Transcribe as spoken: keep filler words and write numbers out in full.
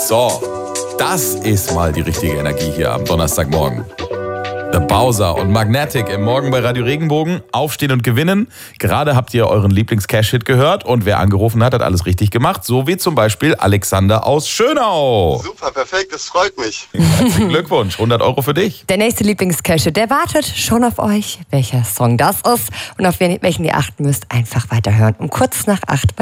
So, das ist mal die richtige Energie hier am Donnerstagmorgen. The Bowser und Magnetic im Morgen bei Radio Regenbogen. Aufstehen und gewinnen. Gerade habt ihr euren Lieblings-Cash-Hit gehört und wer angerufen hat, hat alles richtig gemacht. So wie zum Beispiel Alexander aus Schönau. Super, perfekt, das freut mich. Herzlichen Glückwunsch, hundert Euro für dich. Der nächste Lieblings-Cash-Hit, der wartet schon auf euch. Welcher Song das ist und auf welchen ihr achten müsst, einfach weiterhören. Um kurz nach acht bei